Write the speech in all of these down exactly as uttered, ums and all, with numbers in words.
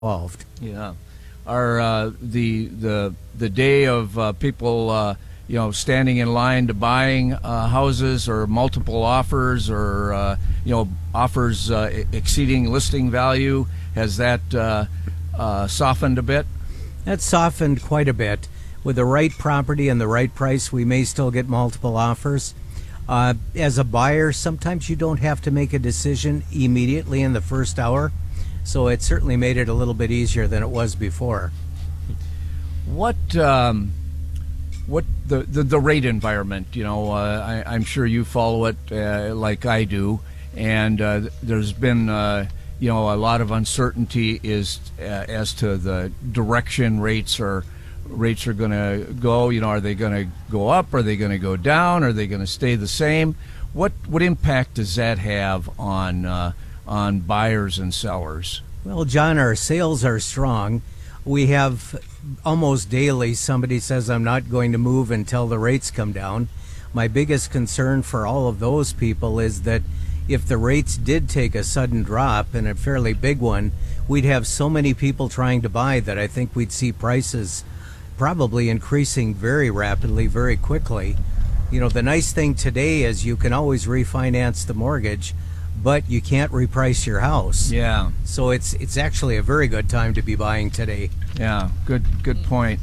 involved. Yeah. Are uh, the the the day of uh, people uh, you know standing in line to buying uh, houses or multiple offers or uh, you know offers uh, exceeding listing value, has that uh, uh, softened a bit? That's softened quite a bit. With the right property and the right price, we may still get multiple offers. Uh, as a buyer, sometimes you don't have to make a decision immediately in the first hour. So it certainly made it a little bit easier than it was before. What um, what the, the the rate environment? You know, uh, I, I'm sure you follow it uh, like I do, and uh, there's been uh, you know a lot of uncertainty is uh, as to the direction rates are rates are going to go. You know, are they going to go up? Are they going to go down? Are they going to stay the same? What what impact does that have on uh, on buyers and sellers? Well, John, our sales are strong. We have almost daily somebody says, I'm not going to move until the rates come down. My biggest concern for all of those people is that if the rates did take a sudden drop, and a fairly big one, we'd have so many people trying to buy that I think we'd see prices probably increasing very rapidly, very quickly. You know, the nice thing today is you can always refinance the mortgage, but you can't reprice your house. Yeah. So it's it's actually a very good time to be buying today. Yeah, good good point.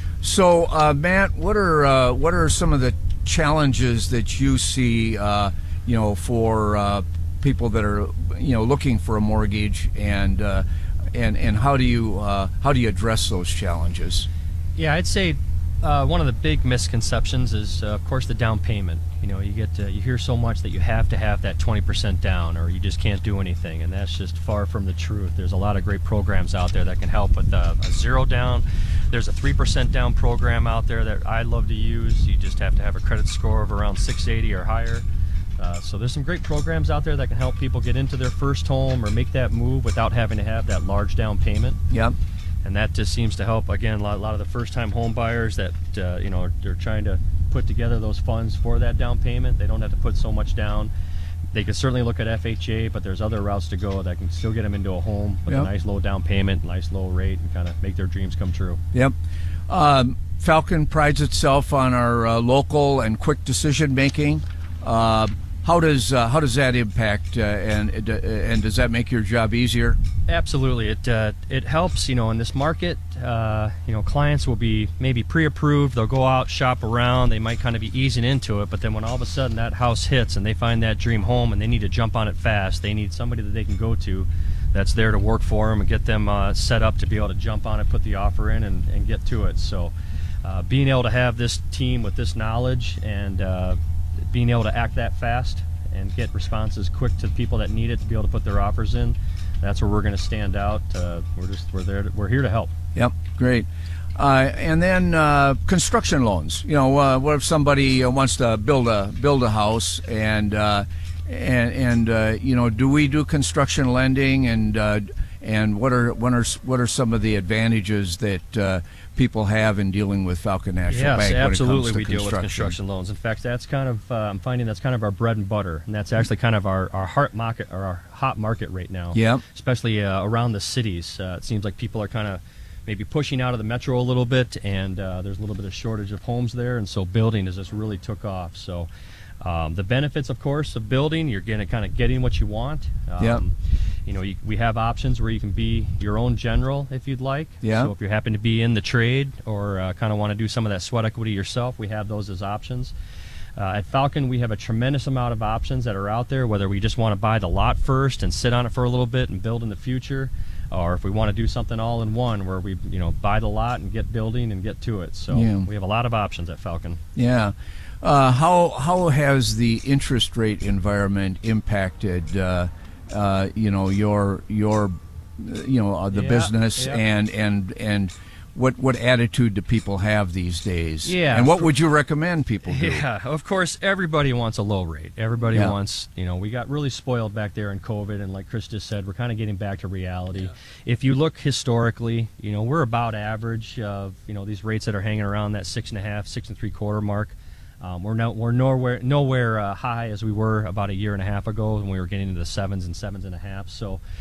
So, uh, Matt, what are uh, what are some of the challenges that you see, uh, you know, for uh, people that are you know looking for a mortgage, and uh, and and how do you uh, how do you address those challenges? Yeah, I'd say uh, one of the big misconceptions is, uh, of course, the down payment. You know, you get to, you hear so much that you have to have that twenty percent down, or you just can't do anything, and that's just far from the truth. There's a lot of great programs out there that can help with uh, a zero down. There's a three percent down program out there that I love to use. You just have to have a credit score of around six eighty or higher. Uh, so there's some great programs out there that can help people get into their first home or make that move without having to have that large down payment. Yep. And that just seems to help, again, a lot, a lot of the first-time home buyers that, uh, you know, they're trying to put together those funds for that down payment. They don't have to put so much down. They can certainly look at F H A, but there's other routes to go that can still get them into a home with Yep. a nice low down payment, nice low rate, and kind of make their dreams come true. Yep. Um, Falcon prides itself on our uh, local and quick decision making. Uh, how does uh, how does that impact uh, and uh, and does that make your job easier? Absolutely, it uh, it helps. You know, in this market, uh, you know, clients will be maybe pre-approved. They'll go out, shop around. They might kind of be easing into it, but then when all of a sudden that house hits and they find that dream home and they need to jump on it fast, they need somebody that they can go to that's there to work for them and get them uh, set up to be able to jump on it, put the offer in, and, and get to it. So, uh, being able to have this team with this knowledge and uh, being able to act that fast and get responses quick to the people that need it to be able to put their offers in, that's where we're going to stand out. Uh, we're just we're there. To, we're here to help. Yep, great. Uh, and then uh, construction loans. You know, uh, what if somebody uh, wants to build a build a house and uh, and and uh, you know, do we do construction lending, and uh, and what are what are what are some of the advantages that uh, people have in dealing with Falcon National yes, Bank? Yes, absolutely. When We deal with construction loans. In fact, that's kind of uh, I'm finding that's kind of our bread and butter, and that's actually kind of our our hot market or our hot market right now. Yeah. Especially uh, around the cities, uh, it seems like people are kind of maybe pushing out of the metro a little bit, and uh, there's a little bit of shortage of homes there, and so building has just really took off. So. Um, the benefits, of course, of building, you're going to kind of getting what you want. Um, yeah. You know, you, we have options where you can be your own general if you'd like. Yeah. So if you happen to be in the trade or uh, kind of want to do some of that sweat equity yourself, we have those as options. Uh, at Falcon, we have a tremendous amount of options that are out there, whether we just want to buy the lot first and sit on it for a little bit and build in the future, or if we want to do something all in one where we, you know, buy the lot and get building and get to it. So yeah. we have a lot of options at Falcon. Yeah. Uh, how how has the interest rate environment impacted uh, uh, you know your your you know uh, the yeah, business yeah. and and and what what attitude do people have these days? Yeah, and what for, would you recommend people do? Yeah, of course, everybody wants a low rate. Everybody yeah. wants, you know, we got really spoiled back there in COVID, and like Chris just said, we're kind of getting back to reality. Yeah. If you look historically, you know, we're about average of, you know, these rates that are hanging around that six and a half, six and three quarter mark. Um, we're no, we're nowhere nowhere uh, high as we were about a year and a half ago when we were getting into the sevens and sevens and a half. So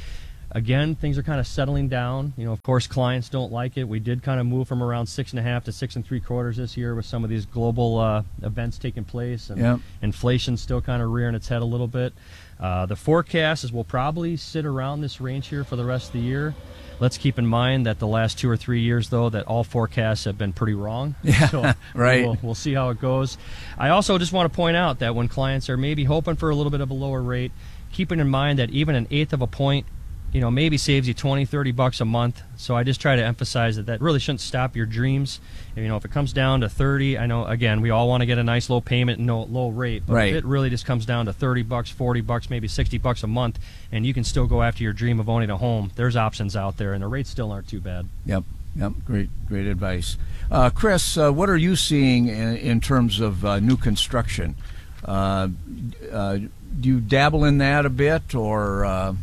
Again, things are kind of settling down. You know, of course, clients don't like it. We did kind of move from around six and a half to six and three quarters this year with some of these global uh, events taking place, and Yep. inflation still kind of rearing its head a little bit. Uh, the forecast is we'll probably sit around this range here for the rest of the year. Let's keep in mind that the last two or three years, though, that all forecasts have been pretty wrong. Yeah, so right. We'll, we'll see how it goes. I also just want to point out that when clients are maybe hoping for a little bit of a lower rate, keeping in mind that even an eighth of a point, you know, maybe saves you twenty, thirty bucks a month. So I just try to emphasize that that really shouldn't stop your dreams. You know, if it comes down to thirty, I know, again, we all want to get a nice low payment and no low rate. But Right. if it really just comes down to thirty bucks, forty bucks, maybe sixty bucks a month, and you can still go after your dream of owning a home, there's options out there, and the rates still aren't too bad. Yep, yep, great, great advice. Uh, Chris, uh, what are you seeing in, in terms of uh, new construction? Uh, uh, do you dabble in that a bit, or? Uh...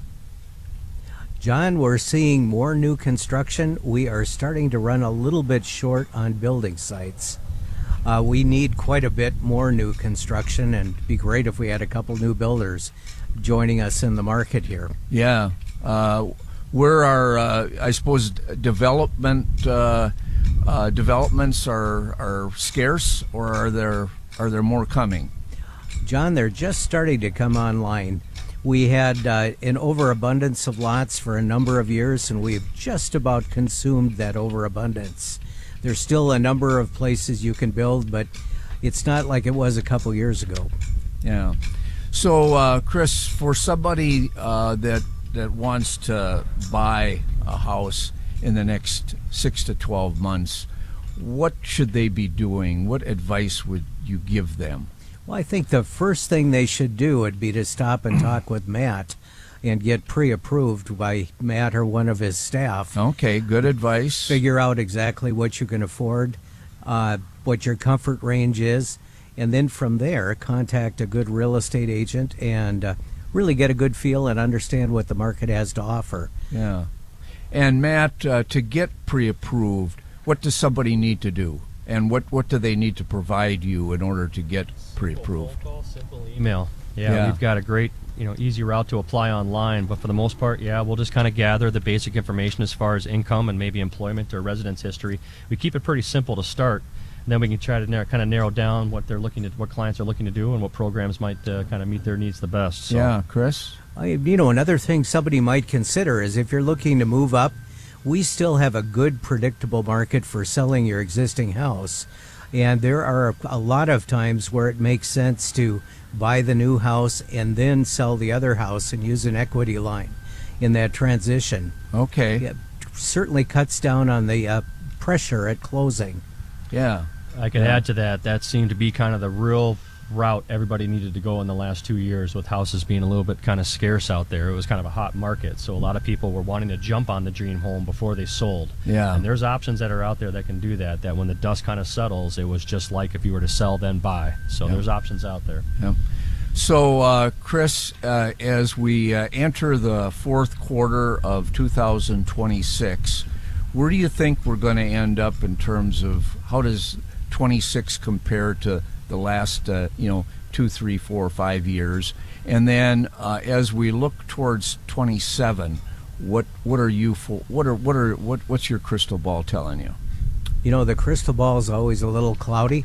John, we're seeing more new construction. We are starting to run a little bit short on building sites. Uh, we need quite a bit more new construction, and it'd be great if we had a couple new builders joining us in the market here. Yeah. Uh, where are, uh, I suppose, development uh, uh, developments are are scarce, or are there are there more coming? John, they're just starting to come online. We had uh, an overabundance of lots for a number of years, and we've just about consumed that overabundance. There's still a number of places you can build, but it's not like it was a couple years ago. Yeah. So, uh, Chris, for somebody uh, that that wants to buy a house in the next six to twelve months, what should they be doing? What advice would you give them? Well, I think the first thing they should do would be to stop and talk with Matt and get pre-approved by Matt or one of his staff. Okay, good advice. Figure out exactly what you can afford, uh, what your comfort range is, and then from there, contact a good real estate agent and uh, really get a good feel and understand what the market has to offer. Yeah. And Matt, uh, to get pre-approved, what does somebody need to do? And what, what do they need to provide you in order to get pre-approved? Simple phone call, simple email. Yeah, Yeah. we've got a great, you know, easy route to apply online. But for the most part, yeah, we'll just kind of gather the basic information as far as income and maybe employment or residence history. We keep it pretty simple to start, and then we can try to narrow, kind of narrow down what they're looking to, what clients are looking to do, and what programs might uh, kind of meet their needs the best. So. Yeah, Chris? I, you know, another thing somebody might consider is if you're looking to move up, we still have a good, predictable market for selling your existing house. And there are a lot of times where it makes sense to buy the new house and then sell the other house and use an equity line in that transition. Okay. It certainly cuts down on the uh, pressure at closing. Yeah. I could Yeah. add to that, that seemed to be kind of the real route everybody needed to go in the last two years with houses being a little bit kind of scarce out there. It was kind of a hot market, so a lot of people were wanting to jump on the dream home before they sold. Yeah. And there's options that are out there that can do that, that when the dust kind of settles, it was just like if you were to sell then buy. So Yeah. there's options out there. Yeah. So, uh, Chris, uh, as we uh, enter the fourth quarter of two thousand twenty-six, where do you think we're going to end up in terms of how does twenty-six compare to the last, uh, you know, two, three, four, five years? And then uh, as we look towards twenty-seven, what what are you for, what are what are what what's your crystal ball telling you? You know, the crystal ball is always a little cloudy,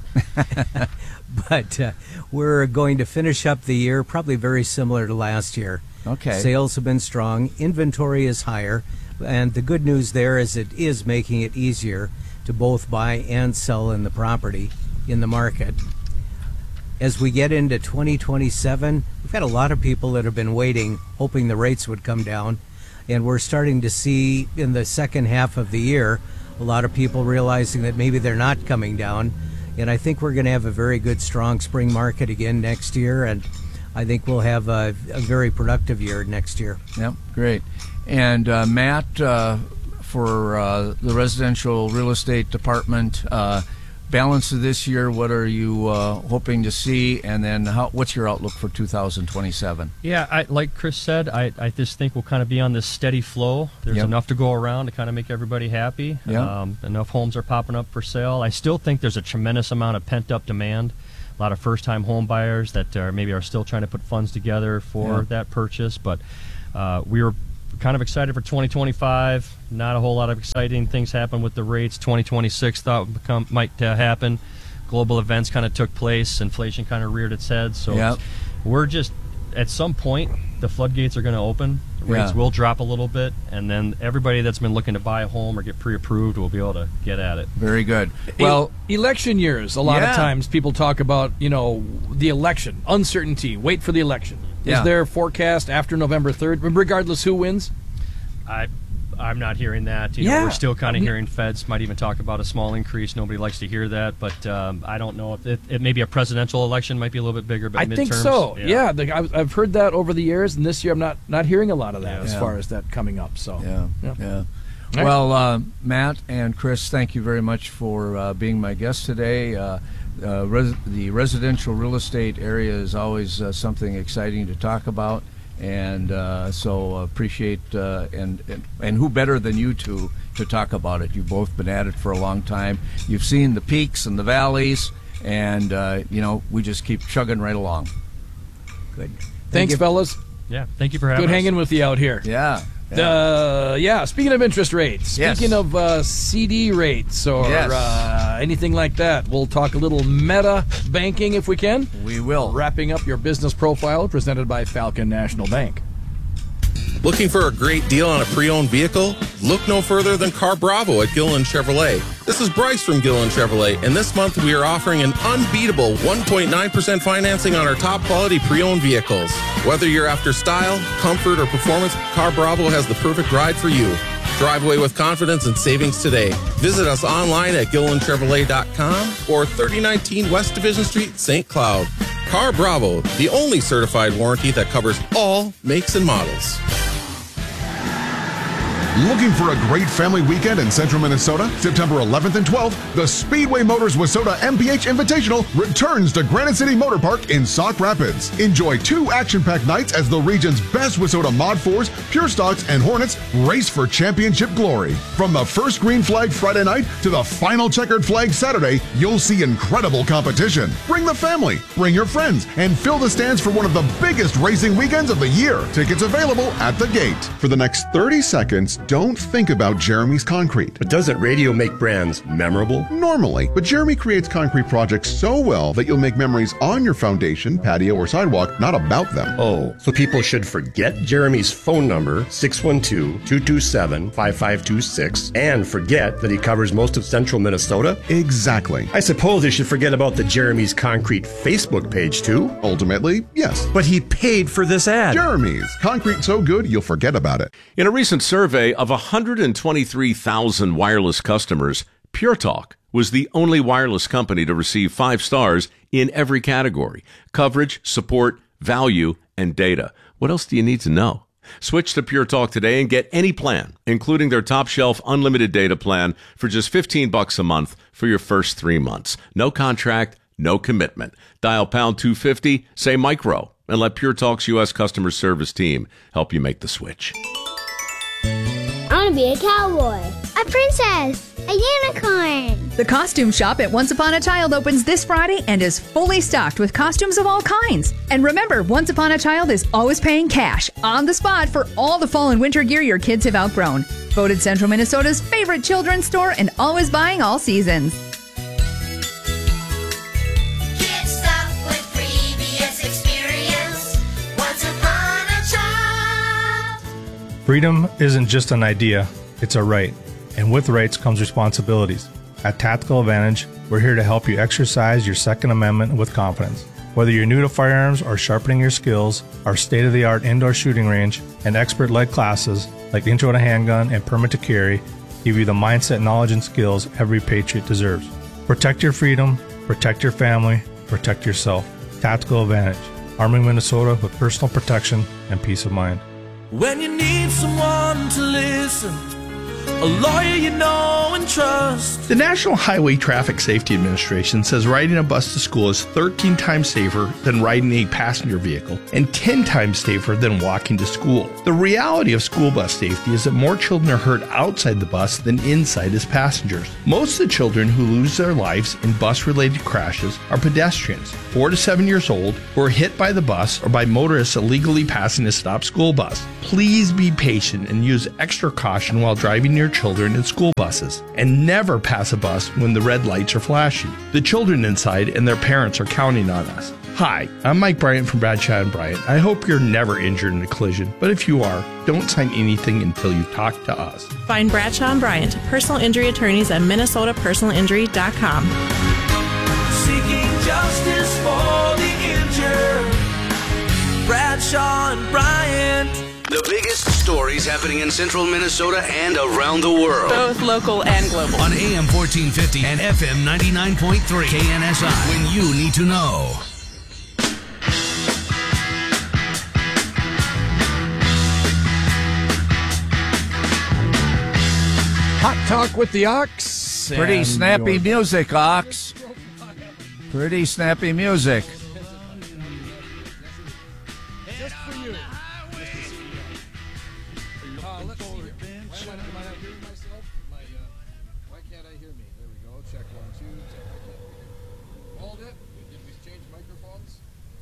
but uh, we're going to finish up the year probably very similar to last year. Okay. Sales have been strong, inventory is higher, and the good news there is it is making it easier to both buy and sell in the property in the market. As we get into twenty twenty-seven, we've got a lot of people that have been waiting, hoping the rates would come down, and we're starting to see in the second half of the year a lot of people realizing that maybe they're not coming down, and I think we're going to have a very good, strong spring market again next year, and I think we'll have a, a very productive year next year. Yep, great. And uh, Matt, uh, for uh, the residential real estate department, uh, balance of this year, what are you uh, hoping to see, and then how, what's your outlook for two thousand twenty-seven? Yeah, I, like Chris said, I, I just think we'll kind of be on this steady flow. There's Yep. enough to go around to kind of make everybody happy. Yep. Um, enough homes are popping up for sale. I still think there's a tremendous amount of pent-up demand. A lot of first-time home buyers that are, maybe are still trying to put funds together for Yeah. that purchase. But uh, we were kind of excited for twenty twenty-five. Not a whole lot of exciting things happen with the rates. twenty twenty-six thought would become, might uh, happen. Global events kind of took place. Inflation kind of reared its head. So yep. we're just, at some point, the floodgates are going to open. Rates Yeah. will drop a little bit, and then everybody that's been looking to buy a home or get pre-approved will be able to get at it. Very good. Well, E- election years, a lot Yeah. of times people talk about, you know, the election, uncertainty, wait for the election. Yeah. Is there a forecast after November third, regardless who wins? I, I'm not hearing that. You Yeah. know, we're still kind I of mean- hearing Feds might even talk about a small increase. Nobody likes to hear that, but um, I don't know if it, it maybe a presidential election might be a little bit bigger. But I midterms, think so. Yeah, the, I've, I've heard that over the years, and this year I'm not, not hearing a lot of that Yeah. as Yeah. far as that coming up. So yeah, Yeah. yeah. right. Well, uh, Matt and Chris, thank you very much for uh, being my guest today. Uh, uh, res- the residential real estate area is always uh, something exciting to talk about. And uh, so appreciate, uh, and, and and who better than you two to talk about it? You've both been at it for a long time. You've seen the peaks and the valleys, and, uh, you know, we just keep chugging right along. Good. thanks, fellas. Yeah, thank you for having Good us. hanging with you out here. Yeah. Uh, yeah, speaking of interest rates, Yes. speaking of uh, C D rates or Yes. uh, anything like that, we'll talk a little meta banking if we can. We will. Wrapping up your business profile presented by Falcon National Bank. Looking for a great deal on a pre-owned vehicle? Look no further than Car Bravo at Gilliland Chevrolet. This is Bryce from Gilliland Chevrolet, and this month we are offering an unbeatable one point nine percent financing on our top quality pre-owned vehicles. Whether you're after style, comfort, or performance, Car Bravo has the perfect ride for you. Drive away with confidence and savings today. Visit us online at gilliland chevrolet dot com or thirty nineteen West Division Street, Saint Cloud. Car Bravo, the only certified warranty that covers all makes and models. Looking for a great family weekend in central Minnesota? September eleventh and twelfth, the Speedway Motors Wissota M P H Invitational returns to Granite City Motor Park in Sauk Rapids. Enjoy two action-packed nights as the region's best Wissota Mod fours, Pure Stocks, and Hornets race for championship glory. From the first green flag Friday night to the final checkered flag Saturday, you'll see incredible competition. Bring the family, bring your friends, and fill the stands for one of the biggest racing weekends of the year. Tickets available at the gate. For the next thirty seconds, don't think about Jeremy's Concrete. But doesn't radio make brands memorable? Normally, but Jeremy creates concrete projects so well that you'll make memories on your foundation, patio, or sidewalk, not about them. Oh, so people should forget Jeremy's phone number, six one two, two two seven, five five two six, and forget that he covers most of central Minnesota? Exactly. I suppose they should forget about the Jeremy's Concrete Facebook page, too? Ultimately, yes. But he paid for this ad. Jeremy's. Concrete so good, you'll forget about it. In a recent survey of one hundred twenty-three thousand wireless customers, Pure Talk was the only wireless company to receive five stars in every category: coverage, support, value, and data. What else do you need to know? Switch to Pure Talk today and get any plan, including their top shelf unlimited data plan, for just fifteen bucks a month for your first three months. No contract, no commitment. Dial pound two fifty, say micro, and let Pure Talk's U S customer service team help you make the switch. I want to be a cowboy, a princess, a unicorn. The costume shop at Once Upon a Child opens this Friday and is fully stocked with costumes of all kinds. And remember, Once Upon a Child is always paying cash on the spot for all the fall and winter gear your kids have outgrown. Voted Central Minnesota's favorite children's store and always buying all seasons. Get stuck with previous experience. Once upon a child. Freedom isn't just an idea, it's a right. And with rights comes responsibilities. At Tactical Advantage, we're here to help you exercise your Second Amendment with confidence. Whether you're new to firearms or sharpening your skills, our state-of-the-art indoor shooting range and expert-led classes like Intro to Handgun and Permit to Carry give you the mindset, knowledge, and skills every patriot deserves. Protect your freedom, protect your family, protect yourself. Tactical Advantage, arming Minnesota with personal protection and peace of mind. When you need someone to listen, a lawyer you know and trust. The National Highway Traffic Safety Administration says riding a bus to school is thirteen times safer than riding a passenger vehicle and ten times safer than walking to school. The reality of school bus safety is that more children are hurt outside the bus than inside as passengers. Most of the children who lose their lives in bus-related crashes are pedestrians, four to seven years old, who are hit by the bus or by motorists illegally passing a stopped school bus. Please be patient and use extra caution while driving your children in school buses, and never pass a bus when the red lights are flashing. The children inside and their parents are counting on us. Hi, I'm Mike Bryant from Bradshaw and Bryant. I hope you're never injured in a collision, but if you are, don't sign anything until you talk to us. Find Bradshaw and Bryant, personal injury attorneys at minnesota personal injury dot com. Seeking justice for the injured. Bradshaw and Bryant. The biggest stories happening in central Minnesota and around the world. Both local and global. On A M fourteen fifty and F M ninety-nine point three. K N S I. When you need to know. Hot Talk with the Ox. Pretty snappy music, Ox. Pretty snappy music. Just for you. Why can't I hear me? There we go. Check one, two. Check. Hold it. Did we change microphones?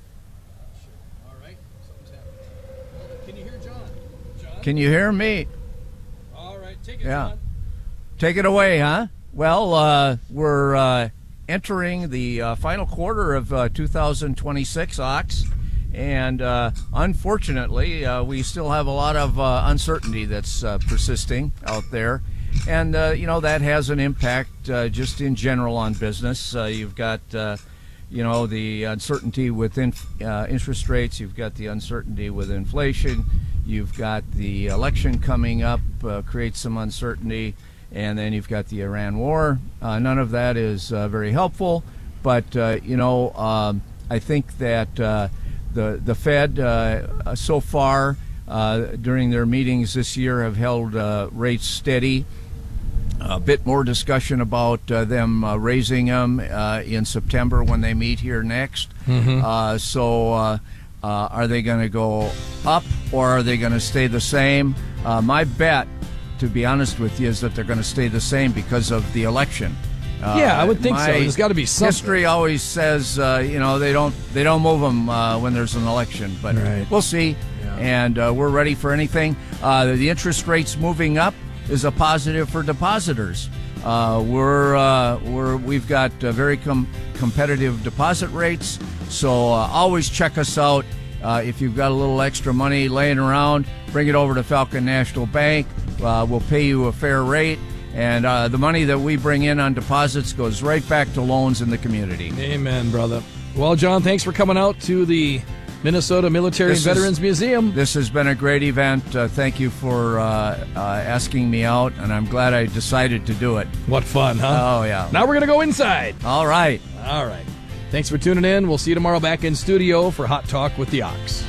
Sure. All right. Something's happening. Hold it. Can you hear John? John? Can you hear me? All right. Take it, Yeah. John. Take it away, huh? Well, uh, we're uh, entering the uh, final quarter of uh, two thousand twenty-six, Ox, and uh, unfortunately, uh, we still have a lot of uh, uncertainty that's uh, persisting out there, and uh, you know that has an impact uh, just in general on business. Uh, you've got, uh, you know, the uncertainty with in, uh, interest rates. You've got the uncertainty with inflation. You've got the election coming up, uh, creates some uncertainty. And then you've got the Iran war. Uh, none of that is uh, very helpful. But, uh, you know, um, I think that uh, the, the Fed uh, so far uh, during their meetings this year have held uh, rates steady. A bit more discussion about uh, them uh, raising them uh, in September when they meet here next. Mhm. Uh, so uh, uh, are they going to go up or are they going to stay the same? Uh, my bet, to be honest with you, is that they're going to stay the same because of the election. Uh, Yeah, I would think so. my There's gotta be something. History always says, uh, you know, they don't they don't move them uh, when there's an election, but Right. we'll see. And uh, we're ready for anything. Uh, the interest rates moving up is a positive for depositors. Uh, we're uh, we're we've got uh, very com- competitive deposit rates, so uh, always check us out. Uh, if you've got a little extra money laying around, bring it over to Falcon National Bank. Uh, we'll pay you a fair rate, and uh, the money that we bring in on deposits goes right back to loans in the community. Amen, brother. Well, John, thanks for coming out to the Minnesota Military This and Veterans is- Museum. This has been a great event. Uh, thank you for uh, uh, asking me out, and I'm glad I decided to do it. What fun, huh? Oh, yeah. Now we're going to go inside. All right. All right. Thanks for tuning in. We'll see you tomorrow back in studio for Hot Talk with the Ox.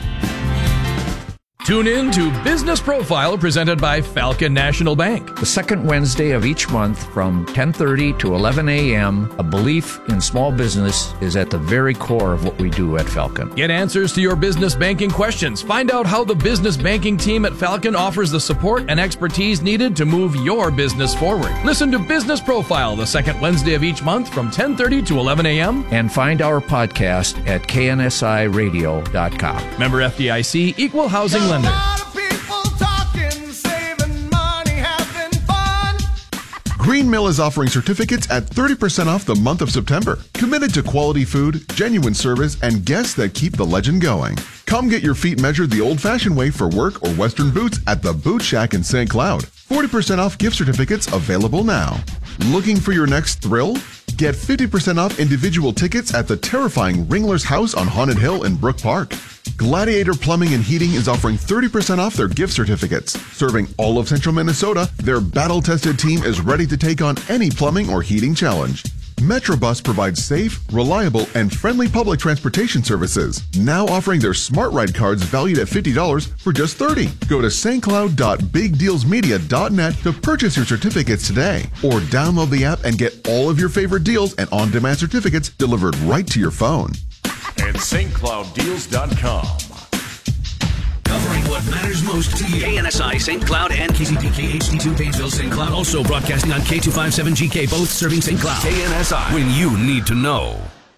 Tune in to Business Profile presented by Falcon National Bank. The second Wednesday of each month from ten thirty to eleven a.m., a belief in small business is at the very core of what we do at Falcon. Get answers to your business banking questions. Find out how the business banking team at Falcon offers the support and expertise needed to move your business forward. Listen to Business Profile the second Wednesday of each month from ten thirty to eleven a.m. And find our podcast at K N S I radio dot com. Member F D I C, Equal Housing Lender. Green Mill is offering certificates at thirty percent off the month of September. Committed to quality food, genuine service, and guests that keep the legend going. Come get your feet measured the old-fashioned way for work or Western boots at the Boot Shack in Saint Cloud. forty percent off gift certificates available now. Looking for your next thrill? Get fifty percent off individual tickets at the terrifying Ringler's House on Haunted Hill in Brook Park. Gladiator Plumbing and Heating is offering thirty percent off their gift certificates. Serving all of central Minnesota, their battle-tested team is ready to take on any plumbing or heating challenge. Metrobus provides safe, reliable, and friendly public transportation services. Now offering their Smart Ride cards valued at fifty dollars for just thirty dollars. Go to st cloud dot big deals media dot net to purchase your certificates today. Or download the app and get all of your favorite deals and on-demand certificates delivered right to your phone. And st cloud deals dot com. Covering what matters most to you. K N S I, Saint Cloud, and K C P K H D two, Painesville, Saint Cloud. Also broadcasting on K two fifty-seven G K, both serving Saint Cloud. K N S I, when you need to know.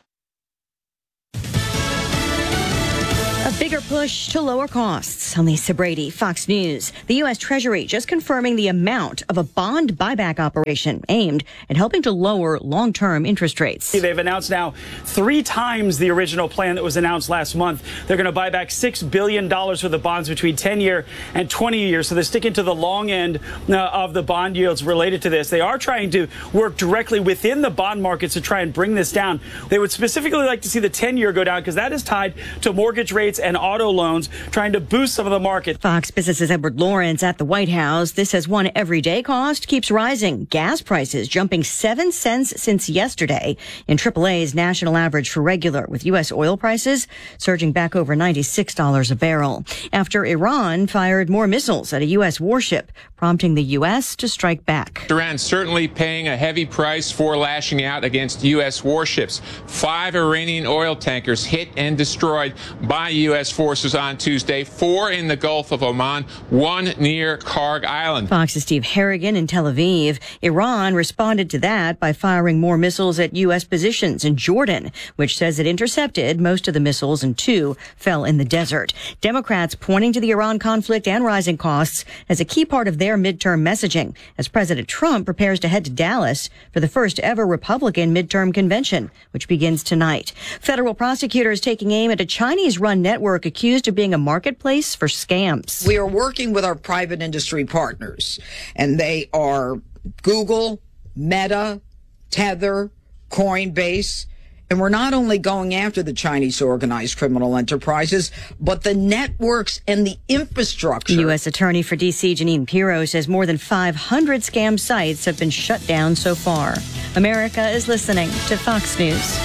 A bigger push to lower costs. I'm Lisa Brady, Fox News. The U S Treasury just confirming the amount of a bond buyback operation aimed at helping to lower long-term interest rates. They've announced now three times the original plan that was announced last month. They're going to buy back six billion dollars for the bonds between ten-year and twenty years. So they're sticking to the long end uh, of the bond yields related to this. They are trying to work directly within the bond markets to try and bring this down. They would specifically like to see the ten-year go down because that is tied to mortgage rates and auto loans, trying to boost some of the market. Fox Business's Edward Lawrence at the White House. This as one everyday cost keeps rising. Gas prices jumping seven cents since yesterday in triple A's national average for regular, with U S oil prices surging back over ninety-six dollars a barrel after Iran fired more missiles at a U S warship, prompting the U S to strike back. Iran certainly paying a heavy price for lashing out against U S warships. Five Iranian oil tankers hit and destroyed by U S forces on Tuesday, four in the Gulf of Oman, one near Karg Island. Fox's Steve Harrigan in Tel Aviv. Iran responded to that by firing more missiles at U S positions in Jordan, which says it intercepted most of the missiles and two fell in the desert. Democrats pointing to the Iran conflict and rising costs as a key part of their midterm messaging as President Trump prepares to head to Dallas for the first ever Republican midterm convention, which begins tonight. Federal prosecutors taking aim at a Chinese-run network accused of being a marketplace for scams. We are working with our private industry partners, and they are Google, Meta, Tether, Coinbase. And we're not only going after the Chinese organized criminal enterprises, but the networks and the infrastructure. The U S Attorney for D C, Janine Pirro, says more than five hundred scam sites have been shut down so far. America is listening to Fox News.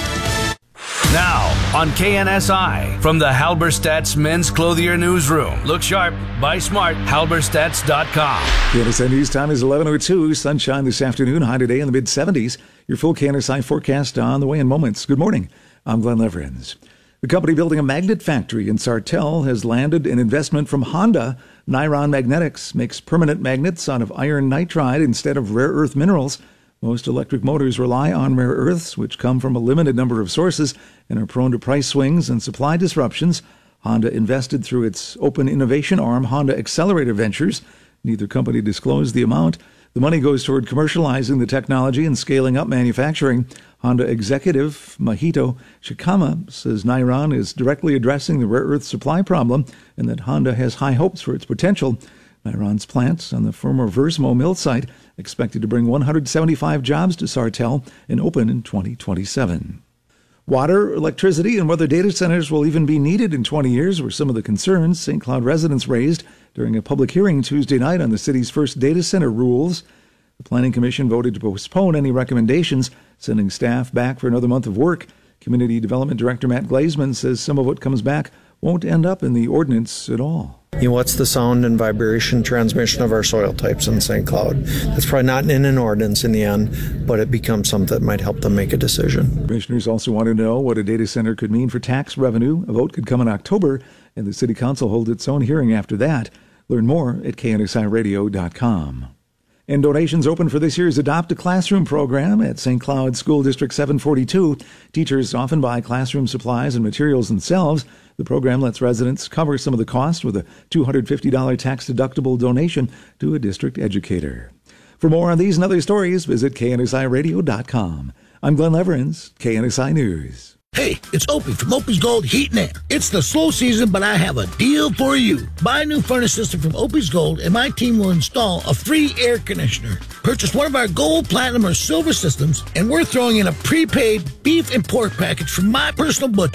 Now on K N S I from the Halberstadt's Men's Clothier Newsroom. Look sharp, buy smart, halberstadts dot com. K N S I News time is eleven oh two. Sunshine this afternoon, high today in the mid seventies. Your full K N S I forecast on the way in moments. Good morning. I'm Glenn Leverins. The company building a magnet factory in Sartell has landed an investment from Honda. Niron Magnetics makes permanent magnets out of iron nitride instead of rare earth minerals. Most electric motors rely on rare earths, which come from a limited number of sources and are prone to price swings and supply disruptions. Honda invested through its open innovation arm, Honda Accelerator Ventures. Neither company disclosed the amount. The money goes toward commercializing the technology and scaling up manufacturing. Honda executive Mahito Shikama says Niron is directly addressing the rare earth supply problem and that Honda has high hopes for its potential. Niron's plants on the former Versmo mill site expected to bring one hundred seventy-five jobs to Sartell and open in twenty twenty-seven. Water, electricity, and whether data centers will even be needed in twenty years were some of the concerns Saint Cloud residents raised during a public hearing Tuesday night on the city's first data center rules. The Planning Commission voted to postpone any recommendations, sending staff back for another month of work. Community Development Director Matt Glazman says some of what comes back won't end up in the ordinance at all. You know, what's the sound and vibration transmission of our soil types in Saint Cloud? That's probably not in an ordinance in the end, but it becomes something that might help them make a decision. Commissioners also want to know what a data center could mean for tax revenue. A vote could come in October, and the City Council holds its own hearing after that. Learn more at K N S I radio dot com. And donations open for this year's Adopt a Classroom program at Saint Cloud School District seven forty-two. Teachers often buy classroom supplies and materials themselves. The program lets residents cover some of the cost with a two hundred fifty dollars tax-deductible donation to a district educator. For more on these and other stories, visit K N S I radio dot com. I'm Glenn Leverins, K N S I News. Hey, it's Opie from Opie's Gold Heat and Air. It's the slow season, but I have a deal for you. Buy a new furnace system from Opie's Gold, and my team will install a free air conditioner. Purchase one of our gold, platinum, or silver systems, and we're throwing in a prepaid beef and pork package from my personal butcher,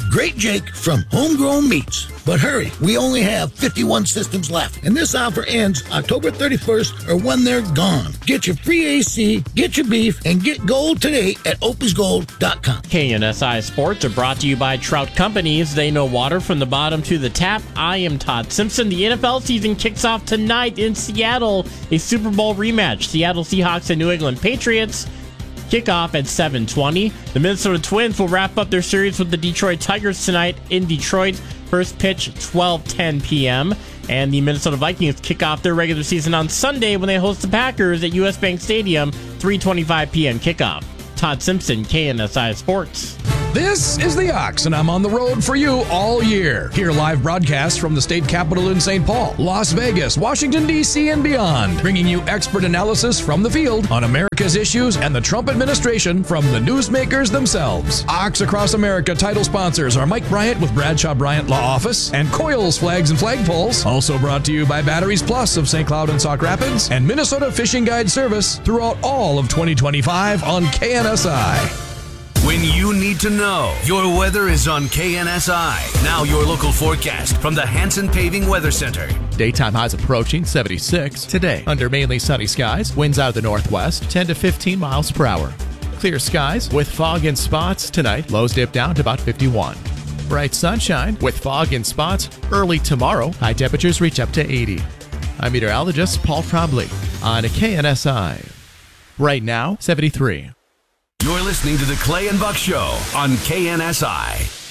Great Jake from Homegrown Meats. But hurry, we only have fifty-one systems left, and this offer ends October thirty-first or when they're gone. Get your free A C, get your beef, and get gold today at opus gold dot com. K N S I Sports are brought to you by Trout Companies. They know water from the bottom to the tap. I am Todd Simpson. The N F L season kicks off tonight in Seattle. A Super Bowl rematch. Seattle Seahawks and New England Patriots. Kickoff at seven twenty. The Minnesota Twins will wrap up their series with the Detroit Tigers tonight in Detroit. First pitch, twelve ten p.m. And the Minnesota Vikings kick off their regular season on Sunday when they host the Packers at U S Bank Stadium, three twenty-five p.m. kickoff. Todd Simpson, K N S I Sports. This is The Ox, and I'm on the road for you all year. Hear live broadcasts from the state capitol in Saint Paul, Las Vegas, Washington, D C, and beyond, bringing you expert analysis from the field on America's issues and the Trump administration from the newsmakers themselves. Ox Across America title sponsors are Mike Bryant with Bradshaw Bryant Law Office and Coils Flags and Flagpoles. Also brought to you by Batteries Plus of Saint Cloud and Sauk Rapids and Minnesota Fishing Guide Service throughout all of twenty twenty-five on K N S I. When you need to know, your weather is on K N S I. Now your local forecast from the Hanson Paving Weather Center. Daytime highs approaching seventy-six today. Under mainly sunny skies, winds out of the northwest, ten to fifteen miles per hour. Clear skies with fog and spots tonight. Lows dip down to about fifty-one. Bright sunshine with fog and spots early tomorrow. High temperatures reach up to eighty. I'm meteorologist Paul Trombley on K N S I. Right now, seventy-three. You're listening to the Clay and Buck Show on K N S I.